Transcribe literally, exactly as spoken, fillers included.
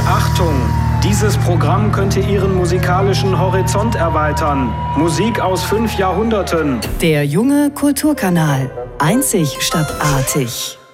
Achtung! Dieses Programm könnte Ihren musikalischen Horizont erweitern. Musik aus fünf Jahrhunderten. Der junge Kulturkanal. Einzig statt artig.